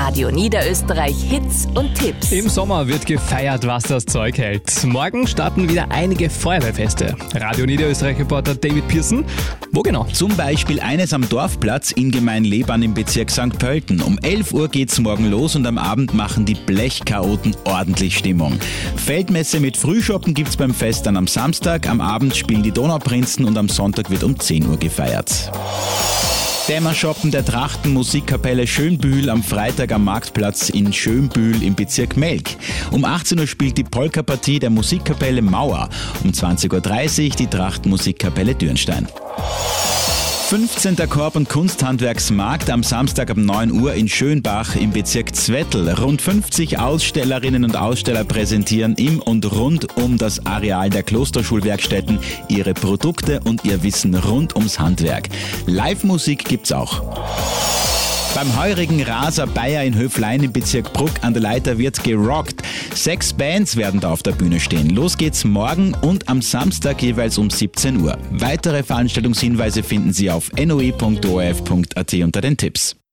Radio Niederösterreich Hits und Tipps. Im Sommer wird gefeiert, was das Zeug hält. Morgen starten wieder einige Feuerwehrfeste. Radio Niederösterreich-Reporter David Pearson. Wo genau? Zum Beispiel eines am Dorfplatz in Gemeinlebern im Bezirk St. Pölten. Um 11 Uhr geht's morgen los und am Abend machen die Blechchaoten ordentlich Stimmung. Feldmesse mit Frühschoppen gibt's beim Fest dann am Samstag. Am Abend spielen die Donauprinzen und am Sonntag wird um 10 Uhr gefeiert. Dämmershoppen der Trachten-Musikkapelle Schönbühl am Freitag am Marktplatz in Schönbühl im Bezirk Melk. Um 18 Uhr spielt die Polka-Partie der Musikkapelle Mauer. Um 20.30 Uhr die Trachten-Musikkapelle Dürnstein. 15. Korb- und Kunsthandwerksmarkt am Samstag um 9 Uhr in Schönbach im Bezirk Zwettl. Rund 50 Ausstellerinnen und Aussteller präsentieren im und rund um das Areal der Klosterschulwerkstätten ihre Produkte und ihr Wissen rund ums Handwerk. Live-Musik gibt's auch. Beim heurigen Raser Bayer in Höflein im Bezirk Bruck an der Leiter wird gerockt. 6 Bands werden da auf der Bühne stehen. Los geht's morgen und am Samstag jeweils um 17 Uhr. Weitere Veranstaltungshinweise finden Sie auf noe.orf.at unter den Tipps.